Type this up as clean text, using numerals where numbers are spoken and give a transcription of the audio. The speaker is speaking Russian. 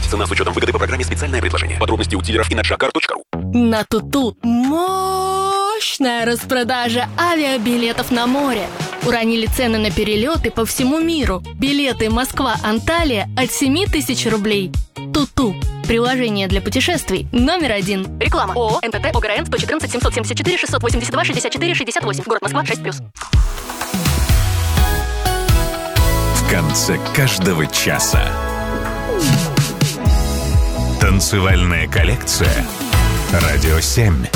Цена с учетом выгоды по программе «Специальное предложение». Подробности у дилеров и на jaccar.ru. На Туту мощная распродажа авиабилетов на море. Уронили цены на перелеты по всему миру. Билеты Москва-Анталия от 7 тысяч рублей. Туту. Приложение для путешествий номер 1. Реклама. ООО НТТ ОГРН 114 774 682 64 68. Город Москва 6+. В конце каждого часа танцевальная коллекция «Радио 7».